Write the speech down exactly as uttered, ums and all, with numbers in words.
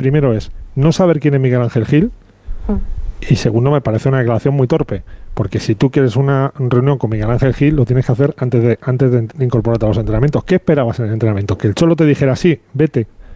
primero es no saber quién es Miguel Ángel Gil. Y segundo, me parece una declaración muy torpe, porque si tú quieres una reunión con Miguel Ángel Gil, lo tienes que hacer antes de antes de incorporarte a los entrenamientos. ¿Qué esperabas en el entrenamiento? ¿Que el Cholo te dijera sí, vete,